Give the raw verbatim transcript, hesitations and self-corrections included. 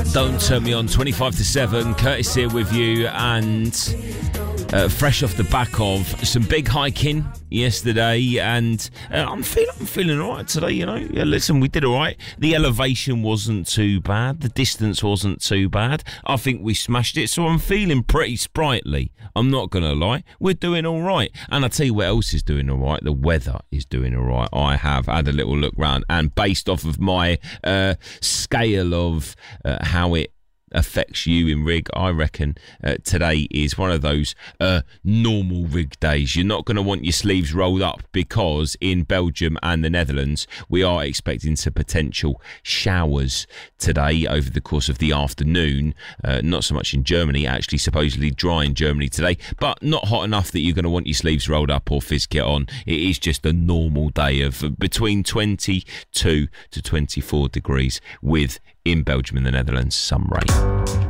Don't Turn Me On, twenty-five to seven. Curtis here with you, and uh, fresh off the back of some big hiking yesterday, and uh, I'm feeling I'm feeling all right today, you know. Yeah, listen, we did all right. The elevation wasn't too bad. The distance wasn't too bad. I think we smashed it, so I'm feeling pretty sprightly. I'm not going to lie. We're doing all right. And I tell you what else is doing all right. The weather is doing all right. I have had a little look round, and based off of my uh, scale of uh, how it affects you in rig, I reckon uh, today is one of those uh, normal rig days. You're not going to want your sleeves rolled up, because in Belgium and the Netherlands we are expecting some potential showers today over the course of the afternoon. Uh, not so much in Germany, actually supposedly dry in Germany today, but not hot enough that you're going to want your sleeves rolled up or fizz kit on. It is just a normal day of between twenty-two to twenty-four degrees with, in Belgium and the Netherlands, some rain.